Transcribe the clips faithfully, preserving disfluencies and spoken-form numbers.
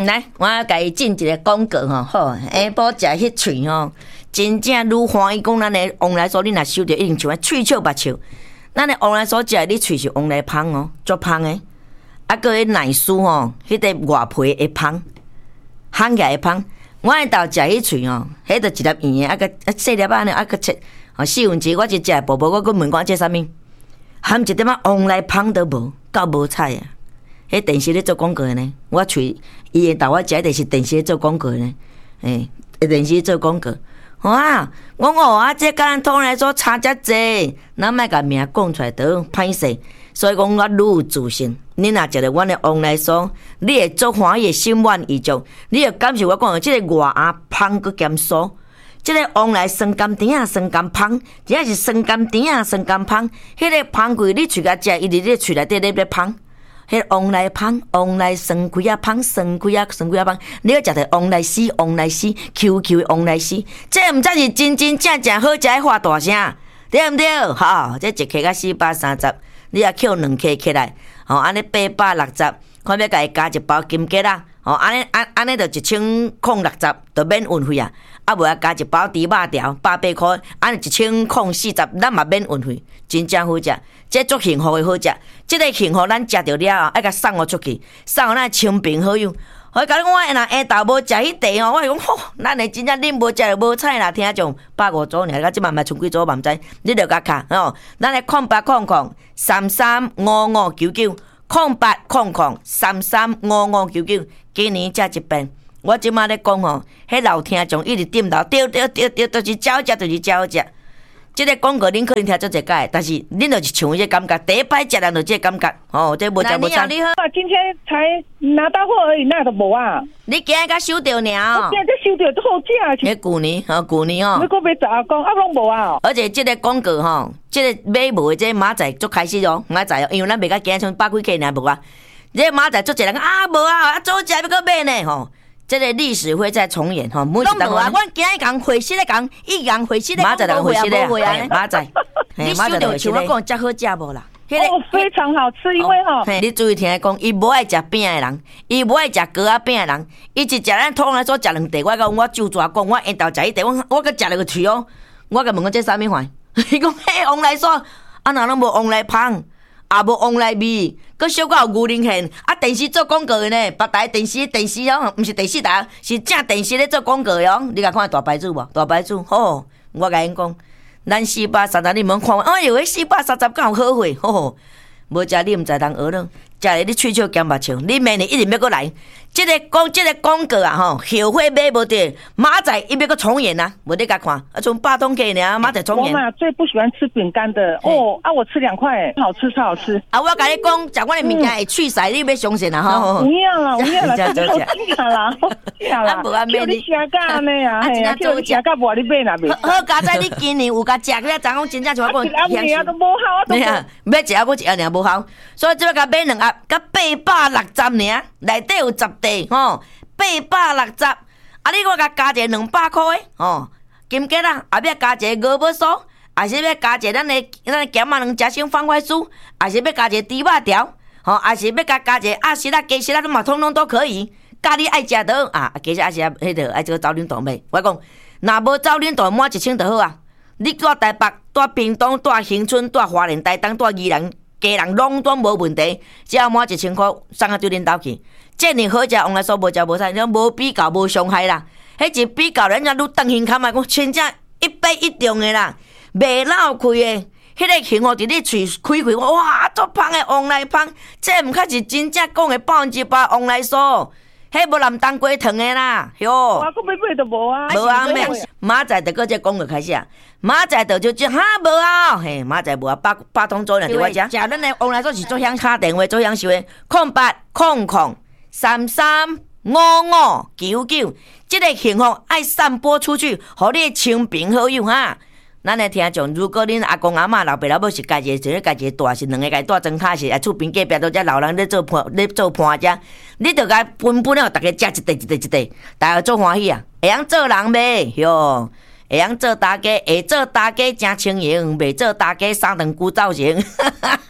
来，我甲伊进一个广告吼，好，下晡食迄喙吼，真正愈欢喜讲咱的往来酥，你若收着一定像啊喙笑目笑。咱的往来酥食，你喙是往来芳哦，足芳的。啊，个迄奶酥吼，迄个外皮会芳，烘起来会芳。我迄道食迄喙吼，迄着一粒圆的，啊个啊细粒啊呢，啊个切，哦四分之我一食薄薄，我佮问我这啥物，含一点仔往来芳都无，够无彩啊！迄电视咧做广告的呢，我喙伊会导我食，就是电视咧做广告的呢，诶、欸，电视做广告。哇！我哦啊，这甲咱通来说差遮济，咱莫甲名讲出来都歹势，所以讲我愈有自信。你若食着阮的王来酥，你会足欢喜，心满意足。你会感受我讲的即个外鸭芳佮咸酥，即个王来酸甘甜啊，酸甘芳，真正是酸甘甜啊，酸甘芳。迄个芳贵，你喙甲食，伊伫你喙内底咧咧芳。迄王来芳，王来酸开啊芳，酸开啊酸开啊芳。你要食着王来丝，王来丝 ，Q Q 的王来丝，这毋才是真真正正好食的话大声，对毋对？吼，这一克甲四百三十，你也扣两克起来，吼，安尼八百六十，看要甲伊加一包金桔啦，吼，安尼安安尼就一千零六十，就免运费啊。啊，无啊加一包猪肉条，百八块，安尼一千零四十，咱嘛免运费，真正好食。这足幸福的好食，这个幸福咱食着了，爱甲送互出去，送互咱亲朋好友。我甲你讲，我若下昼无食迄地哦，我是讲，吼，咱的真正恁无食就无菜啦。听种百五组尔，甲即慢慢剩几组嘛毋知，你着甲卡哦。咱的空八空空三三五五九九，空八空空三三五五九九，今年才一遍。我即马咧讲吼，迄老听众一直点头，对对对对，都是照食，就是照食。这个广告恁可能听做一解，但是恁就是像这感觉，第一摆食人就这感觉，哦，这无食无餐。 你好，今天才拿到货而已，那都无啊。 你今日才收到呢？ 我今日才收到，都好价。 迄旧年，哦，旧年哦。 你搁要十啊讲，啊拢无啊。 而且这个广告吼，这个买无的这马仔足开始哦，马仔哦，因为咱袂甲今日像百几克尔无啊。这马仔足一人啊无啊，啊早食要搁买呢吼。这个历史会再重演哈，每一档啊，阮今日讲回息咧讲，伊讲回息咧讲，马仔回息咧，马仔，你收到像我讲，真好食无啦？ 哦，非常好吃，因为吼， 你注意听讲，伊无爱食饼的人，伊无爱食糕仔饼的人，伊一食咱通来所食两地，我讲我就抓讲，我因头食一地，我我佮食了个喙哦，我甲问讲这啥物款？伊讲嘿，王来酥，啊哪拢无王来芳。也无往来味，佮小可有牛奶馅，啊电视做广告的呢，别台电视电视哦，毋是电视台，是正电视咧做广告的哦。你甲看大牌子无？大牌子，吼，我甲因讲，咱四百三十你们看，哎哟，迄四百三十敢有好货，吼，无食你毋知当学咯，食咧你喙笑咸目笑，你明年一定要过来。这个广这个广告啊，吼，后悔买无得，马仔伊要搁重演啊，无你甲看，啊从八通给呢，马仔重演。 我嘛最不喜欢吃饼干的哦，啊我吃两块，好吃超好吃。 啊我甲你讲，食我的物件会去晒，你要相信啊吼。 不要啦，不要啦，真好食啦，好食啦。 啊无啊买你食甲安尼啊，嘿啊，叫你食甲无你买啦袂。 好佳仔，你今年有甲食，你昨讲真正像我讲， 啊你啊都无好啊都。 要食啊，我一盒尔无效，所以即摆甲买两盒，甲八百六十尔，内底有十地吼。八百六十，啊！你我甲加一个两百块诶，吼，金桔啦，啊，要加一个鹅母酥，还是要加一个咱的咱的咸仔两夹心方块酥，还是要加一个猪肉条，吼，还是要加加一个鸭丝啦、鸡丝啦，都嘛通通都可以。咖你爱食倒啊，其实还是迄个爱这个走恁大买。我讲，若无走恁大满一千就好啊。你住台北、住屏东、住恒春、住花莲、台东、住宜兰、家人拢都无问题，只要满一千块，送啊对恁兜去。这呢好食，往来说无食无菜，无比较无伤害啦。迄一比较，人家愈当胸坎嘛，讲真正一百一中的啦，袂老开的。迄个幸福伫你喙开开，哇，足芳的往来芳，这毋较是真正讲的百分之百往来酥，迄无南当鸡汤的啦，哟。 我讲要买都无啊。 无啊，咩？马仔就搁这广告开始啊，马仔就就就哈无啊，嘿，马仔无啊，八八通做人对我食。食咱的往来酥是做享敲电话做享受的，空八空空。三三五五九九，这个幸福爱散播出去，互你亲朋好友哈。咱来听众，如果恁阿公阿嬷、老爸老母是家己，就是家己大，是两个家住装卡是，啊厝边隔壁都只老人咧做盘咧做盘只，你着甲分分了，大家食一地一地一地，大家做欢喜啊！会晓做人袂哟，会晓做大家，会做大家真清闲，袂做大家三顿古造型。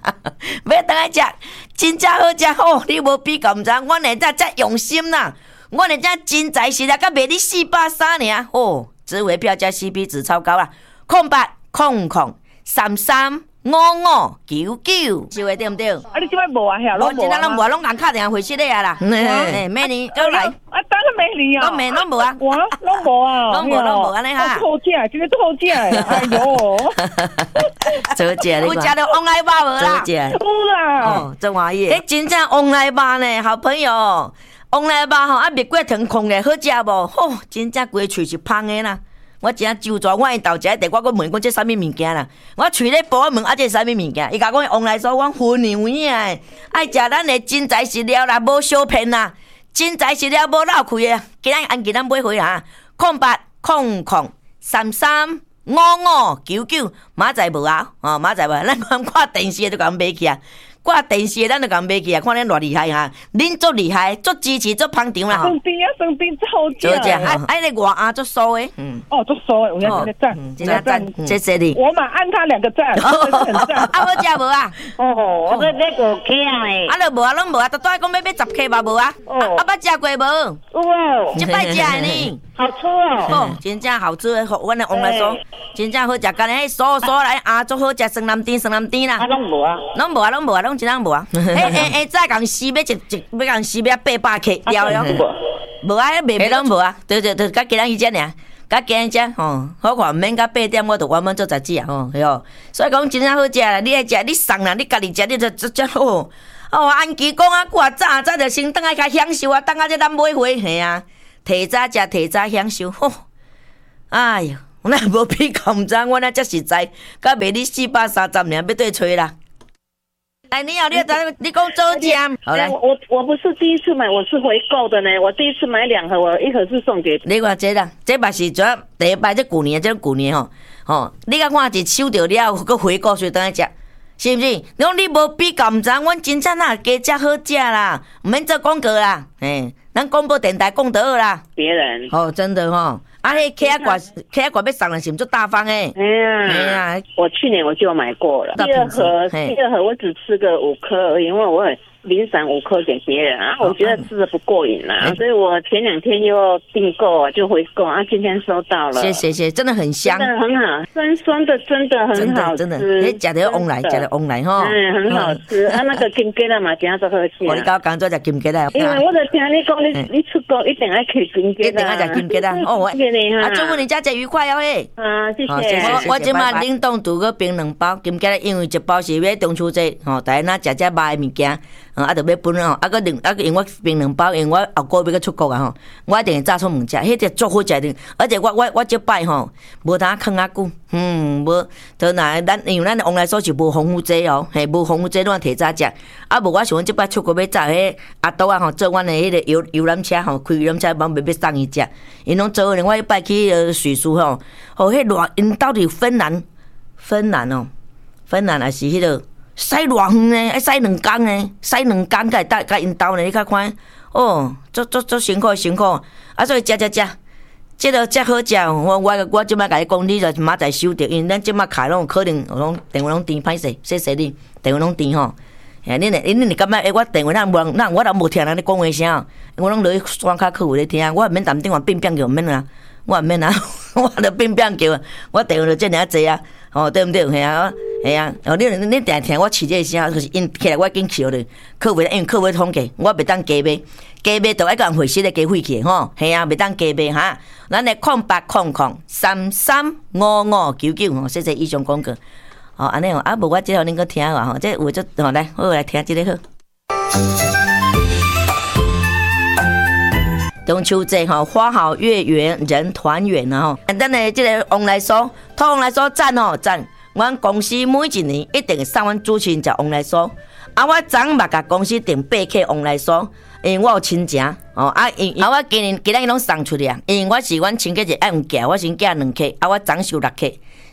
要等来食，真正好食哦！你无比较毋知，阮现在遮用心啦，阮现在真材实料，甲卖你四百三尔哦。指尾票价 C P 值超高啦，空八空空三三五五九九，是话对毋对？ 啊，你即摆无啊？遐拢无，咱拢无，拢共敲电话回息咧啊啦。哎，明年过来。 啊，当然没你啊， 拢没拢无啊， 我拢无啊， 拢无拢无安尼哈。 好价，真个好价诶！哎呦， 做食你有食到王来肉无啦？做食有啦。 哦，真欢喜。迄真正王来肉呢，好朋友。王来肉吼，啊蜜果糖控咧，好食无？吼，真正规喙是芳的啦。我真周全，我因豆食一我我问讲这啥物物件啦？我喙咧保我问啊，这啥物物件？伊甲我王来说，我分有影诶，爱食咱的真材实料啦，无小骗啦。真材实料无漏开啊！今仔按记咱买回啊，空八空空三三五五九九，马仔无啊？哦，马仔无，咱看看电视就甲买起啊！挂电视咱就甲买起啊！看恁偌厉害哈！恁足厉害，足支持，足捧场啦！ 生病啊，生病真好食。 好食，啊，哎，那外啊足酥诶，嗯， 哦，足酥诶，我要真个赞， 真个赞，谢谢你。 我嘛按他两个赞，很赞。 啊，好食无啊？ 哦，我要买五克诶。 啊，就无啊，拢无啊，都在讲要买十克嘛无啊？哦，啊，捌食过无？ 有哦， 即摆食诶呢。 好吃哦！ 哦，真正好吃诶，阮诶王来说，真正好食，干咧迄酥酥来啊，足好食，酸南甜酸南甜啦。 啊，拢无啊， 拢无啊，拢无啊，拢真正无啊。诶诶诶，再共死要一一要共死要八百克了了。无啊，迄卖拢无啊，对对对，甲今仔日只尔，甲今日只吼，好看毋免甲八点，我就原本做十只啊吼，对哦。所以讲真正好食啦，你爱食你送啦，你家己食你就就就好。哦，安琪讲啊，偌早早就先等来较享受啊，等下这咱买回，嘿啊。提早食，提早享受。吼、哦，哎哟，我那无比较毋知，我那遮实在，甲卖你四百三十尔，要对吹啦。来，你好，你知你讲周奖，好来， 我我不是第一次买，我是回购的呢。我第一次买两盒，我一盒是送给你看这啦，这嘛是主要第一摆，这旧年，这旧年吼，吼，你甲看一收着了，佮回购所以等下食。是毋是？你讲你无比较毋知，阮真正哪加食好食啦，毋免做广告啦，嘿，咱广播电台讲得好啦。 别人哦，真的吼、哦，啊，迄客仔罐，客仔罐要送人是毋足大方诶。 哎呀，哎呀，我去年我就买过了，第二盒，第二盒我只吃个五颗而已，因为我很零散五颗给别人啊，我觉得吃的不过瘾啦、啊，所以我前两天又订购啊，就回购啊，今天收到了， 谢谢谢，真的很香， 真的很好，酸酸的，真的很好吃， 真的，哎，食得旺来，食得旺来吼， 嗯，很好吃，啊，那个金桔啦嘛，今仔都好吃， 我你刚刚做食金桔啦， 因为我就听你讲，你你出国一定爱吃金桔， 一定爱食金桔啦，哦，我，啊，祝福你佳节愉快哦嘿， 啊，谢谢， 我我即马冷冻煮个冰两包金桔，因为一包是要中秋节，吼，大家若食食肉的物件。啊，啊，着要分哦，啊，个两啊，因为我冰两包，因为我后个月要去国啊吼，我一定会炸出物食，迄个足好食的，而且我我我即摆吼，无通囥啊久，嗯，无，就若咱因为咱往来说是无防腐剂哦，嘿，无防腐剂，咱提早食，啊，无我想阮即摆出国要炸迄阿杜啊吼，做阮的迄个游游览车吼，开游览车帮袂要送伊食，因拢做咧，我迄摆去呃瑞士吼，吼，迄热，因到底芬兰，芬兰哦，芬兰也是迄个。驶偌远呢？爱驶两工呢？驶两工甲带甲因兜呢？你较看哦，足足足辛苦辛苦，啊，所以食食食，即个遮好食。我我我即摆甲你讲，你就明仔载收着，因为咱即摆开拢可能拢电话拢甜，歹势，谢谢你，电话拢甜吼。哎，恁恁恁感觉诶？我电话咱无咱我都无听人咧讲话声，我拢落去双卡客户咧听，我毋免担顶话变变叫毋免啦，我毋免啊，我著变变叫，我电话就遮尔济啊，吼对毋对？嘿啊。系啊，哦，你你定听我饲这个声，就是因起来我紧去咧，客户因为客户统计，我袂当加买，加买就爱甲人回息咧加费去吼，系啊，袂当加买哈。咱诶空八空空三三五五九九吼，谢谢以上广告。哦，安尼哦，啊无我即互恁个听话吼，这有足吼来，我来听即个好。中秋节吼，花好月圆人团圆啊吼。咱诶即个王来说，托王来说赞吼赞。阮公司每一年一定会送阮主持人食王来酥，啊，我昨嘛甲公司订八克王来酥，因为我有亲情哦，啊，因啊我今年今仔日拢送出去啊，因为我是阮亲戚节爱有寄，我先寄两克，啊，我昨收六克，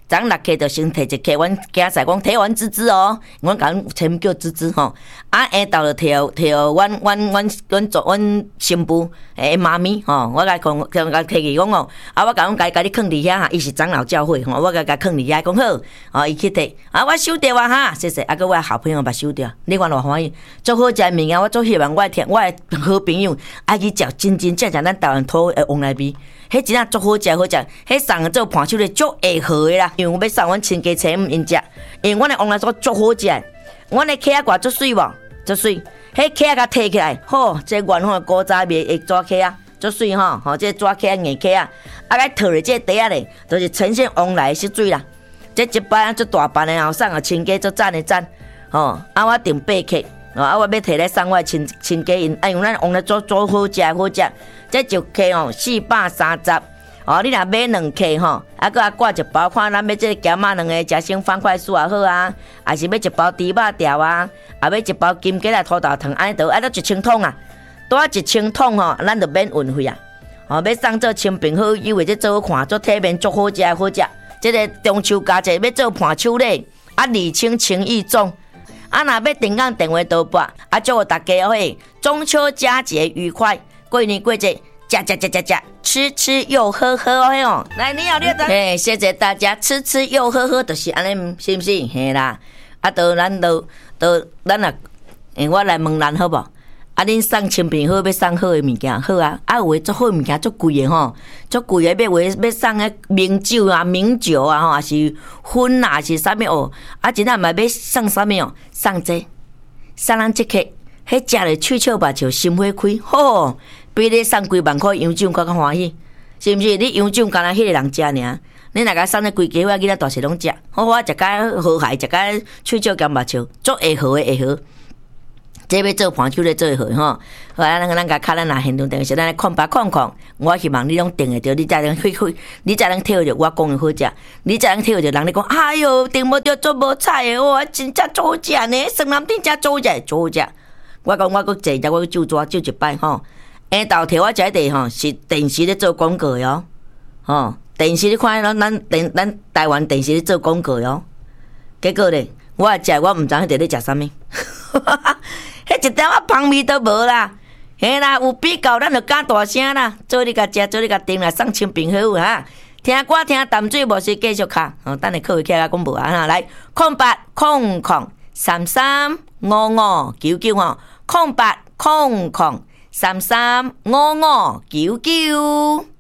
早六克就先摕一克，阮囝婿讲摕完芝芝哦，阮甲阮称叫芝芝吼。啊，下昼就摕摕阮阮阮阮做阮新妇诶妈咪吼，我甲讲甲甲摕去讲哦，啊，我甲阮家家己囥伫遐哈，伊是长老教会吼，我甲甲囥伫遐讲好，哦，伊去摕，啊，我收着啊哈，谢谢，啊，个我好朋友把收着，你看偌欢喜，足好食物件，我足希望我听我诶好朋友爱去食真真正正咱台湾土诶王来味。迄真正足好食好食，迄送做盘手咧足会好诶啦。因为我要送阮亲家亲因食，因为阮诶王来酥足好食，阮诶客仔挂足水无，足水。迄客仔甲摕起来，好，这原吼古早味诶纸客仔，足水吼，吼这纸客仔硬客仔，啊甲套咧这底仔咧，就是呈现王来诶水啦。这一摆足大班诶，后送互亲家足赞诶赞，吼，啊我订八克。啊！我要摕来送我亲亲家因，哎，用咱王来做做好食好食，这一克哦四百三十，哦，你若买两克吼，啊，搁啊挂一包，看咱要这个咸仔两个食成方块酥也好啊，还是要一包猪肉条啊，啊要一包金桔来土豆糖，安尼都啊都一千桶啊，多一千桶吼，咱就免运费啊，哦，要送做亲朋好友或者做好看，做体面足好食好食，这个中秋佳节要做盘手礼，啊，礼轻情意重。啊，若要订购电话多拨，啊，祝大家嘿中秋佳节愉快，过年过节，吃吃吃吃吃，吃吃又喝喝哦。来，你好，你好，嘿，谢谢大家，吃吃又喝喝，就是安尼，是不是？嘿啦，啊，都咱都都咱啊，诶，我来问咱好无？啊，恁送亲朋好，要送好诶物件，好啊！啊，有诶足好诶物件足贵诶吼，足贵诶，要为要送诶名酒啊、名酒啊吼，还是薰啊，还是啥物哦？啊，真正嘛要送啥物哦？送这，送咱即客，迄食咧喙笑目笑，心花开，吼！比你送几万块洋酒较较欢喜，是毋是？你洋酒干那迄个人食尔，你若甲送咧规家伙囡仔大细拢食，好好食甲好海，食甲喙笑兼目笑，足会好诶会好。这要做盘手咧做好吼，好啊！咱咱甲卡咱拿现场电视，咱来看吧看看。我希望你拢订会着，你才能去去，你才能听着我讲的好食，你才能听着人咧讲，哎哟，订无着做无菜诶，哇，真正做好食呢，酸南顶真做好食，做好食。我讲我搁坐一我就抓就一摆吼，下昼摕我食地吼是电视咧做广告哟，吼电视你看咱咱电咱台湾电视咧做广告哟，结果咧我食我毋知影伫咧食啥物。迄一点仔香味都无啦，嘿啦，有比较咱就讲大声啦，做你甲食，做你甲订啦，送亲朋好友哈。听歌听淡水无是继续卡，哦，等下课起来讲无啊哈，来空八空空三三五五九九吼，空八空空三三五五九九。